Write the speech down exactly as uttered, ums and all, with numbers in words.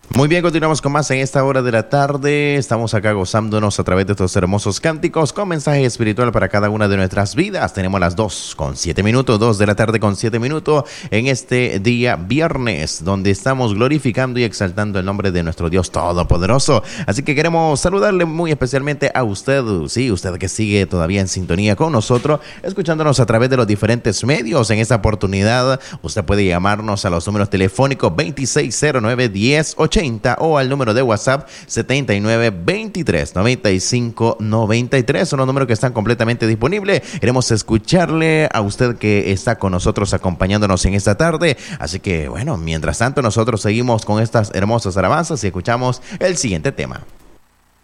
Muy bien, continuamos con más en esta hora de la tarde. Estamos acá gozándonos a través de estos hermosos cánticos con mensaje espiritual para cada una de nuestras vidas. Tenemos las dos con siete minutos, dos de la tarde con siete minutos en este día viernes, donde estamos glorificando y exaltando el nombre de nuestro Dios Todopoderoso. Así que queremos saludarle muy especialmente a usted, sí, usted que sigue todavía en sintonía con nosotros, escuchándonos a través de los diferentes medios. En esta oportunidad, usted puede llamarnos a los números telefónicos veintiséis cero nueve, diez ochenta o al número de WhatsApp setenta y nueve, veintitrés, noventa y cinco, noventa y tres. Son los números que están completamente disponibles. Queremos escucharle a usted que está con nosotros acompañándonos en esta tarde. Así que bueno, mientras tanto nosotros seguimos con estas hermosas alabanzas y escuchamos el siguiente tema.